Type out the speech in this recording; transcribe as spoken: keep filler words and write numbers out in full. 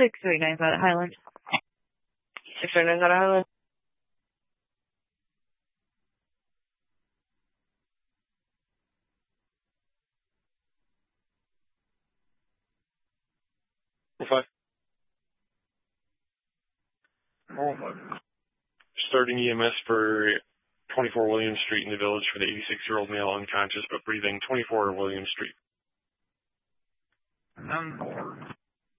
six three nine five Highland. six three nine five Highland. Five. Oh, starting E M S for twenty-four William Street in the Village for the eighty-six-year-old male unconscious but breathing. twenty-four William Street. None four.